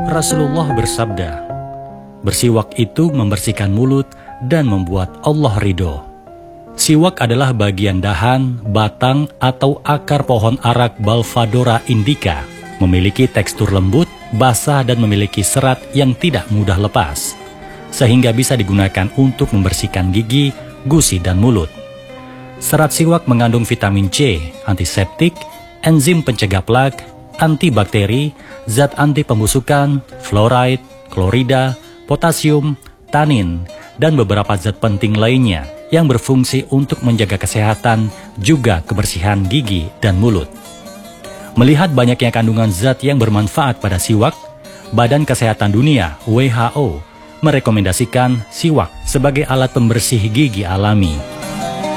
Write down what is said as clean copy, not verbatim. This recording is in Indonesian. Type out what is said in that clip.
Rasulullah bersabda, bersiwak itu membersihkan mulut dan membuat Allah ridho. Siwak adalah bagian dahan, batang, atau akar pohon arak Balvadora indica. Memiliki tekstur lembut, basah, dan memiliki serat yang tidak mudah lepas, sehingga bisa digunakan untuk membersihkan gigi, gusi, dan mulut. Serat siwak mengandung vitamin C, antiseptik, enzim pencegah plak, antibakteri, zat anti pembusukan, fluoride, klorida, potasium, tanin, dan beberapa zat penting lainnya yang berfungsi untuk menjaga kesehatan juga kebersihan gigi dan mulut. Melihat banyaknya kandungan zat yang bermanfaat pada siwak, Badan Kesehatan Dunia (WHO) merekomendasikan siwak sebagai alat pembersih gigi alami.